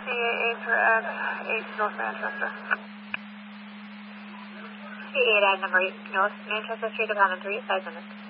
CA8 for 8 North Manchester. CA8 at number 8 North Manchester Street, Department 3, 5 minutes.